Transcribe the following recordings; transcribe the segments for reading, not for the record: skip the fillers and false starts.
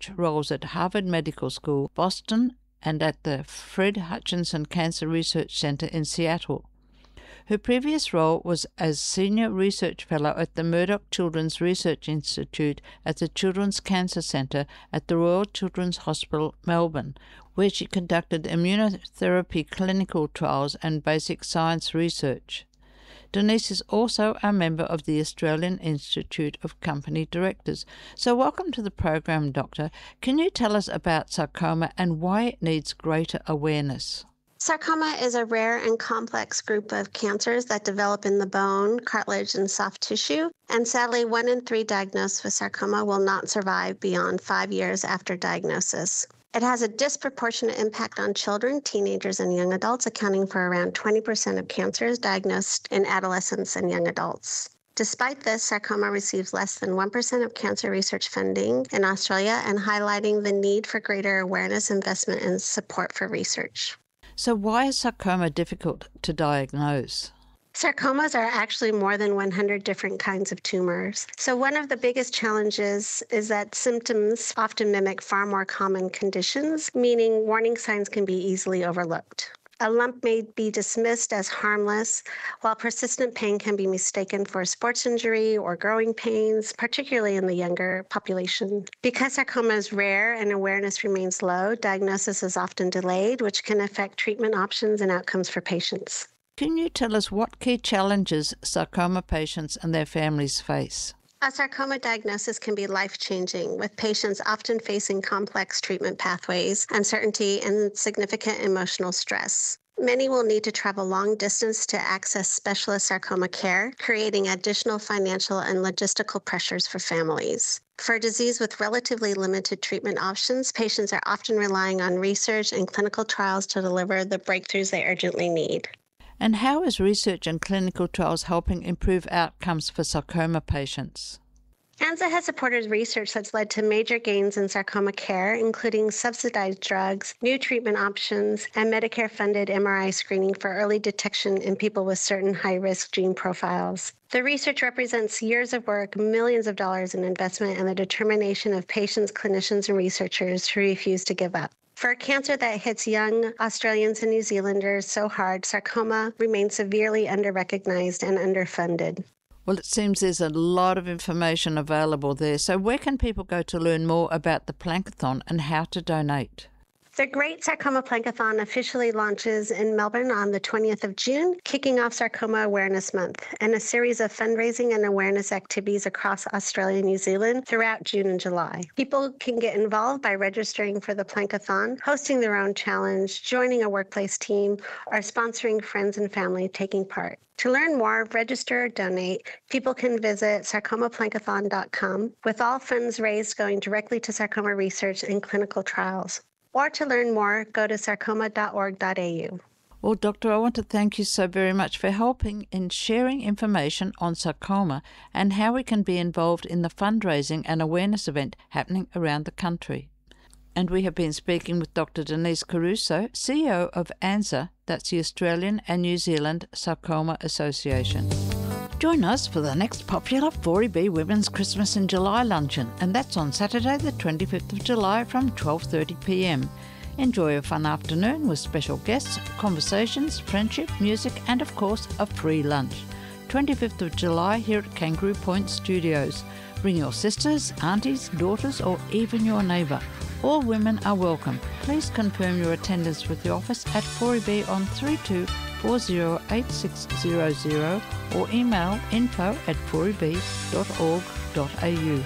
research roles at Harvard Medical School, Boston, and at the Fred Hutchinson Cancer Research Center in Seattle. Her previous role was as Senior Research Fellow at the Murdoch Children's Research Institute at the Children's Cancer Centre at the Royal Children's Hospital, Melbourne, where she conducted immunotherapy clinical trials and basic science research. Denise is also a member of the Australian Institute of Company Directors. So welcome to the program, Doctor. Can you tell us about sarcoma and why it needs greater awareness? Sarcoma is a rare and complex group of cancers that develop in the bone, cartilage, and soft tissue. And sadly, 1 in 3 diagnosed with sarcoma will not survive beyond 5 years after diagnosis. It has a disproportionate impact on children, teenagers, and young adults, accounting for around 20% of cancers diagnosed in adolescents and young adults. Despite this, sarcoma receives less than 1% of cancer research funding in Australia, and highlighting the need for greater awareness, investment, and support for research. So why is sarcoma difficult to diagnose? Sarcomas are actually more than 100 different kinds of tumors. So one of the biggest challenges is that symptoms often mimic far more common conditions, meaning warning signs can be easily overlooked. A lump may be dismissed as harmless, while persistent pain can be mistaken for sports injury or growing pains, particularly in the younger population. Because sarcoma is rare and awareness remains low, diagnosis is often delayed, which can affect treatment options and outcomes for patients. Can you tell us what key challenges sarcoma patients and their families face? A sarcoma diagnosis can be life-changing, with patients often facing complex treatment pathways, uncertainty, and significant emotional stress. Many will need to travel long distance to access specialist sarcoma care, creating additional financial and logistical pressures for families. For a disease with relatively limited treatment options, patients are often relying on research and clinical trials to deliver the breakthroughs they urgently need. And how is research and clinical trials helping improve outcomes for sarcoma patients? ANZA has supported research that's led to major gains in sarcoma care, including subsidized drugs, new treatment options, and Medicare-funded MRI screening for early detection in people with certain high-risk gene profiles. The research represents years of work, millions of dollars in investment, and the determination of patients, clinicians, and researchers who refuse to give up. For a cancer that hits young Australians and New Zealanders so hard, sarcoma remains severely underrecognized and underfunded. Well, it seems there's a lot of information available there. So where can people go to learn more about the Plankathon and how to donate? The Great Sarcoma Plankathon officially launches in Melbourne on the 20th of June, kicking off Sarcoma Awareness Month, and a series of fundraising and awareness activities across Australia and New Zealand throughout June and July. People can get involved by registering for the Plankathon, hosting their own challenge, joining a workplace team, or sponsoring friends and family taking part. To learn more, register or donate, people can visit sarcomaplankathon.com, with all funds raised going directly to sarcoma research and clinical trials. Or to learn more, go to sarcoma.org.au. Well, Doctor, I want to thank you so very much for helping in sharing information on sarcoma and how we can be involved in the fundraising and awareness event happening around the country. And we have been speaking with Dr. Denise Caruso, CEO of ANZA, that's the Australian and New Zealand Sarcoma Association. Join us for the next popular 4EB Women's Christmas in July luncheon, and that's on Saturday the 25th of July from 12:30 p.m. Enjoy a fun afternoon with special guests, conversations, friendship, music, and of course a free lunch. 25th of July here at Kangaroo Point Studios. Bring your sisters, aunties, daughters, or even your neighbour. All women are welcome. Please confirm your attendance with the office at 4EB on 32408600 or email info@4eb.org.au.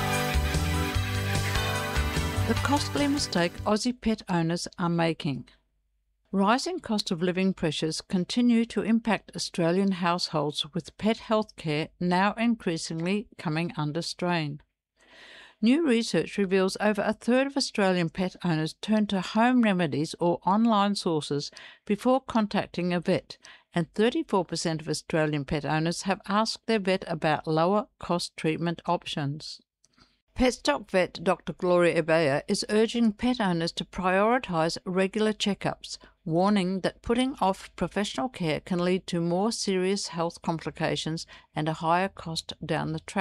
The costly mistake Aussie pet owners are making. Rising cost of living pressures continue to impact Australian households, with pet health care now increasingly coming under strain. New research reveals over a third of Australian pet owners turn to home remedies or online sources before contacting a vet, and 34% of Australian pet owners have asked their vet about lower cost treatment options. Petstock vet Dr. Gloria Ebeya is urging pet owners to prioritise regular checkups, warning that putting off professional care can lead to more serious health complications and a higher cost down the track.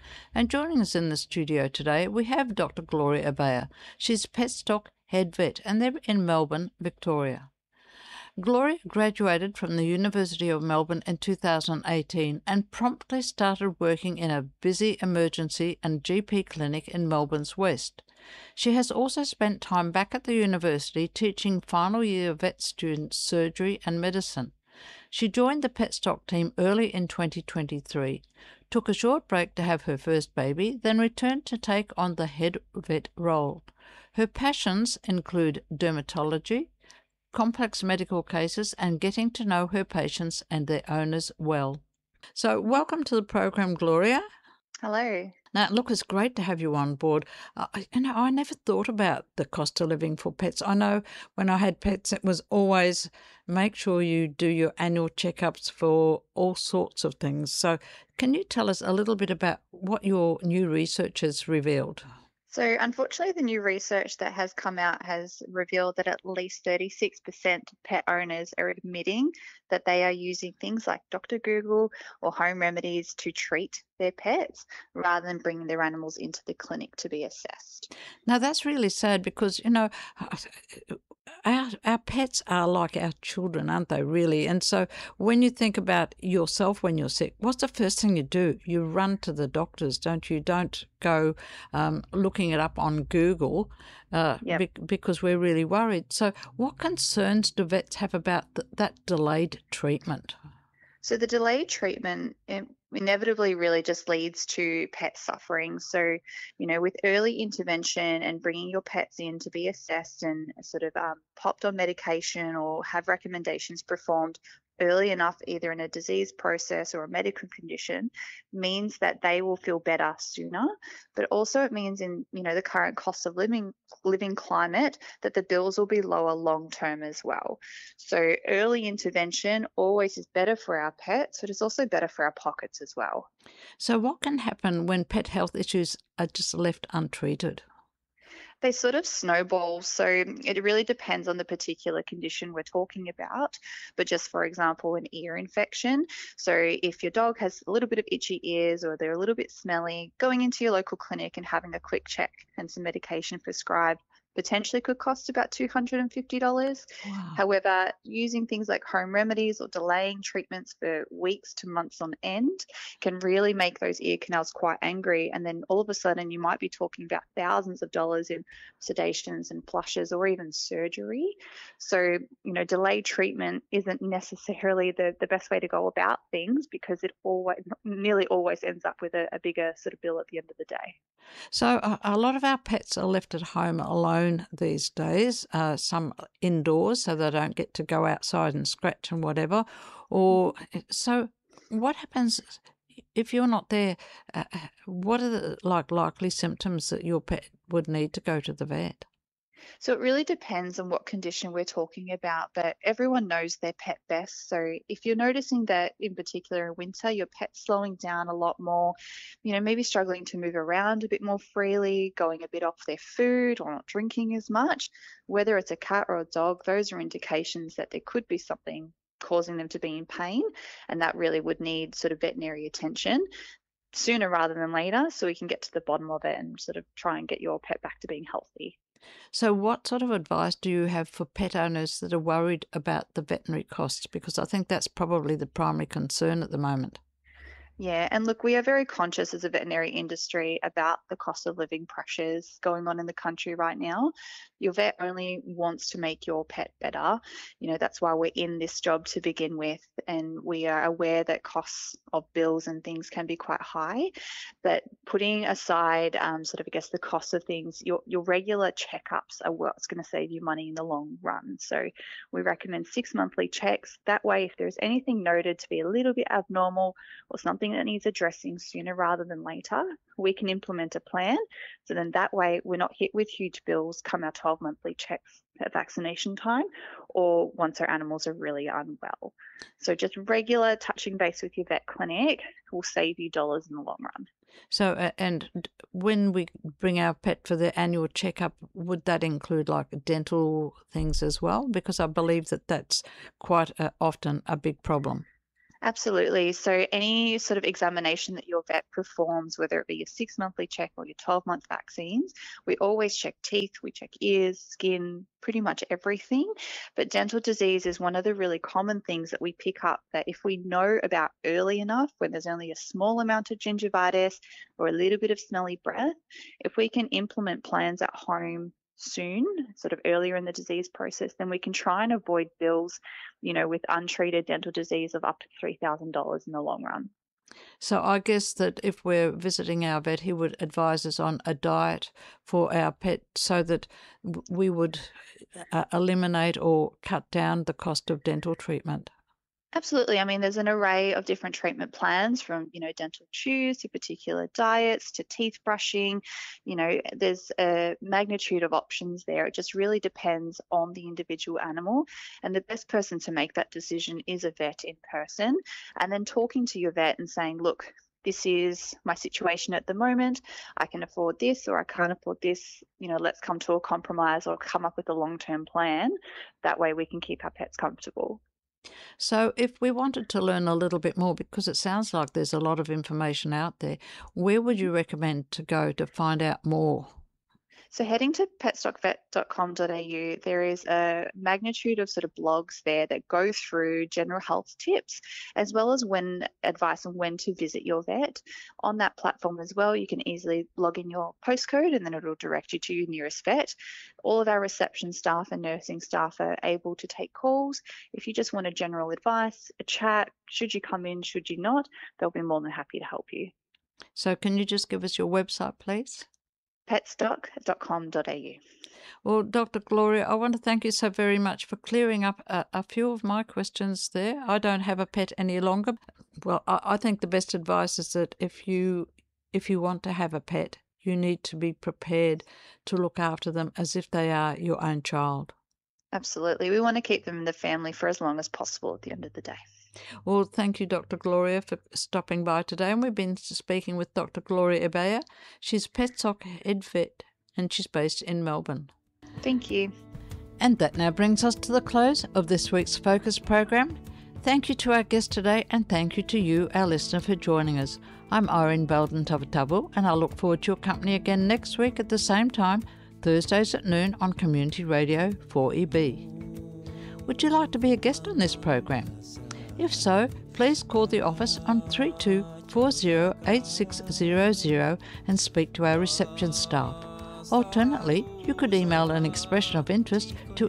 And joining us in the studio today, we have Dr. Gloria Abaya. She's Petstock Head Vet, and they're in Melbourne, Victoria. Gloria graduated from the University of Melbourne in 2018 and promptly started working in a busy emergency and GP clinic in Melbourne's west. She has also spent time back at the university teaching final year vet students surgery and medicine. She joined the Petstock team early in 2023, took a short break to have her first baby, then returned to take on the head vet role. Her passions include dermatology, complex medical cases, and getting to know her patients and their owners well. So welcome to the program, Gloria. Hello. Now, look, it's great to have you on board. I never thought about the cost of living for pets. I know when I had pets, it was always make sure you do your annual checkups for all sorts of things. So can you tell us a little bit about what your new research has revealed? So, unfortunately, the new research that has come out has revealed that at least 36% of pet owners are admitting that they are using things like Dr. Google or home remedies to treat their pets rather than bringing their animals into the clinic to be assessed. Now, that's really sad because, our pets are like our children, aren't they, really? And so when you think about yourself when you're sick, what's the first thing you do? You run to the doctors, don't you? Don't go looking it up on Google because we're really worried. So what concerns do vets have about that delayed treatment? So the delayed treatment inevitably really just leads to pet suffering. So, with early intervention and bringing your pets in to be assessed and sort of popped on medication or have recommendations performed early enough, either in a disease process or a medical condition, means that they will feel better sooner. But also it means in, the current cost of living climate that the bills will be lower long term as well. So early intervention always is better for our pets, but it's also better for our pockets as well. So what can happen when pet health issues are just left untreated? They sort of snowball. So it really depends on the particular condition we're talking about. But just for example, an ear infection. So if your dog has a little bit of itchy ears or they're a little bit smelly, going into your local clinic and having a quick check and some medication prescribed potentially could cost about $250. Wow. However, using things like home remedies or delaying treatments for weeks to months on end can really make those ear canals quite angry. And then all of a sudden you might be talking about thousands of dollars in sedations and flushes or even surgery. So, delayed treatment isn't necessarily the best way to go about things because it nearly always ends up with a bigger sort of bill at the end of the day. So a lot of our pets are left at home alone these days, some indoors so they don't get to go outside and scratch and whatever. So what happens if you're not there? What are the likely symptoms that your pet would need to go to the vet? So it really depends on what condition we're talking about, but everyone knows their pet best. So if you're noticing that in particular in winter, your pet's slowing down a lot more, maybe struggling to move around a bit more freely, going a bit off their food or not drinking as much, whether it's a cat or a dog, those are indications that there could be something causing them to be in pain, and that really would need sort of veterinary attention sooner rather than later so we can get to the bottom of it and sort of try and get your pet back to being healthy. So what sort of advice do you have for pet owners that are worried about the veterinary costs? Because I think that's probably the primary concern at the moment. Yeah, and look, we are very conscious as a veterinary industry about the cost of living pressures going on in the country right now. Your vet only wants to make your pet better. That's why we're in this job to begin with, and we are aware that costs of bills and things can be quite high. But putting aside the cost of things, your regular checkups are what's going to save you money in the long run. So we recommend 6 monthly checks. That way, if there's anything noted to be a little bit abnormal or something that needs addressing sooner rather than later, we can implement a plan. So then that way we're not hit with huge bills come our 12 monthly checks at vaccination time or once our animals are really unwell. So just regular touching base with your vet clinic will save you dollars in the long run. So, and when we bring our pet for their annual checkup, would that include like dental things as well? Because I believe that that's quite often a big problem. Absolutely. So any sort of examination that your vet performs, whether it be your 6-monthly check or your 12-month vaccines, we always check teeth, we check ears, skin, pretty much everything. But dental disease is one of the really common things that we pick up that if we know about early enough, when there's only a small amount of gingivitis or a little bit of smelly breath, if we can implement plans at home soon, sort of earlier in the disease process, then we can try and avoid bills, with untreated dental disease of up to $3,000 in the long run. So I guess that if we're visiting our vet, he would advise us on a diet for our pet so that we would eliminate or cut down the cost of dental treatment. Absolutely. I mean, there's an array of different treatment plans from, dental chews to particular diets to teeth brushing. There's a magnitude of options there. It just really depends on the individual animal. And the best person to make that decision is a vet in person. And then talking to your vet and saying, look, this is my situation at the moment. I can afford this or I can't afford this. Let's come to a compromise or come up with a long-term plan. That way we can keep our pets comfortable. So if we wanted to learn a little bit more, because it sounds like there's a lot of information out there, where would you recommend to go to find out more? So heading to petstockvet.com.au, there is a magnitude of sort of blogs there that go through general health tips, as well as advice on when to visit your vet. On that platform as well, you can easily log in your postcode and then it'll direct you to your nearest vet. All of our reception staff and nursing staff are able to take calls. If you just want a general advice, a chat, should you come in, should you not, they'll be more than happy to help you. So can you just give us your website, please? petstock.com.au. Well, Dr. Gloria, I want to thank you so very much for clearing up a few of my questions there. I don't have a pet any longer. Well, I think the best advice is that if you want to have a pet, you need to be prepared to look after them as if they are your own child. Absolutely. We want to keep them in the family for as long as possible at the end of the day. Well, thank you, Dr. Gloria, for stopping by today. And we've been speaking with Dr. Gloria Ebeyer. She's Petstock Head Vet and she's based in Melbourne. Thank you. And that now brings us to the close of this week's Focus program. Thank you to our guest today and thank you to you, our listener, for joining us. I'm Irene Belden Tavatabu and I look forward to your company again next week at the same time, Thursdays at noon on Community Radio 4EB. Would you like to be a guest on this program? If so, please call the office on 32408600 and speak to our reception staff. Alternately, you could email an expression of interest to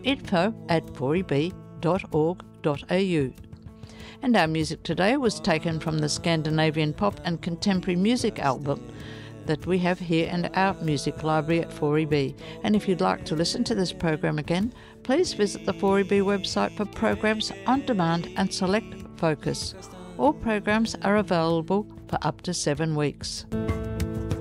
info@4eb.org.au. And our music today was taken from the Scandinavian pop and contemporary music album that we have here in our music library at 4EB. And if you'd like to listen to this program again, please visit the 4EB website for programs on demand and select Focus. All programs are available for up to 7 weeks.